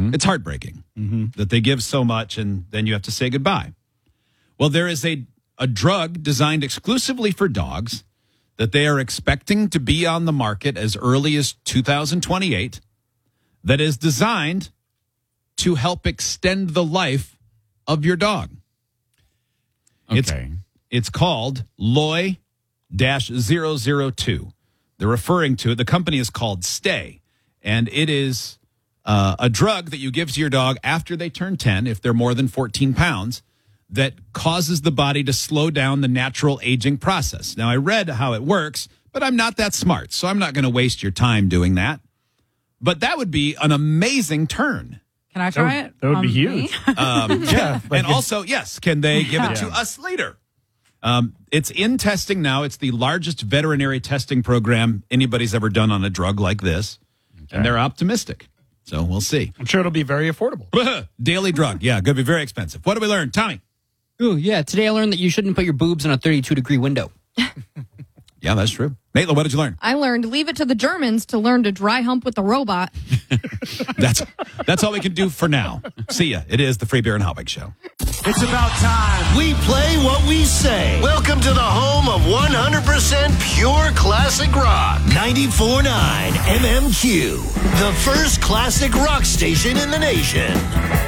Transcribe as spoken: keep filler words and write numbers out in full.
Mm-hmm. It's heartbreaking mm-hmm. that they give so much and then you have to say goodbye. Well, there is a, a drug designed exclusively for dogs that they are expecting to be on the market as early as two thousand twenty-eight that is designed to help extend the life of your dog. Okay. It's, it's called L O I zero zero two. They're referring to it. The company is called Stay, and it is uh, a drug that you give to your dog after they turn ten, if they're more than fourteen pounds, that causes the body to slow down the natural aging process. Now, I read how it works, but I'm not that smart, so I'm not going to waste your time doing that. But that would be an amazing turn. Can I try that, it? That would um, be huge. Um, yeah, and also, yes, can they give it to Yeah. us later? Um, it's in testing now. It's the largest veterinary testing program anybody's ever done on a drug like this, okay. and they're optimistic. So we'll see. I'm sure it'll be very affordable. Daily drug, yeah, going to be very expensive. What did we learn, Tommy? Ooh, yeah. Today I learned that you shouldn't put your boobs in a thirty-two degree window. Yeah, that's true. Maitland, what did you learn? I learned leave it to the Germans to learn to dry hump with the robot. that's that's all we can do for now. See ya. It is the Free Beer and Hotwig Show. It's about time. We play what we say. Welcome to the home of one hundred percent pure classic rock. ninety-four point nine M M Q. The first classic rock station in the nation.